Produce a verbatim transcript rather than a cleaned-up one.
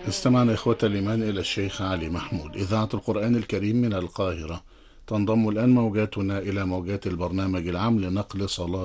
استمعنا إخوة الإيمان إلى الشيخ علي محمود إذاعة القرآن الكريم من القاهرة. تنضم الآن موجاتنا إلى موجات البرنامج العام لنقل صلاة